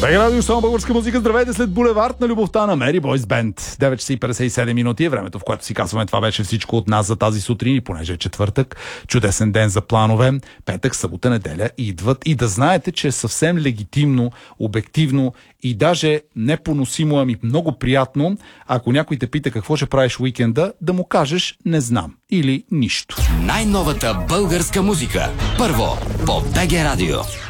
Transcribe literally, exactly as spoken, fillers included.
Бега радио, само българска музика. Здравейте след булевард на любовта на Мери Бойс Бенд. девет часа и петдесет и седем минути е времето, в което си казваме това беше всичко от нас за тази сутрин, и понеже е четвъртък, чудесен ден за планове, петък, събота, неделя идват, и да знаете, че е съвсем легитимно, обективно и даже не поносимо, ами много приятно, ако някой те пита какво ще правиш уикенда, да му кажеш не знам или нищо. Най-новата българска музика. Първо по БГ Радио.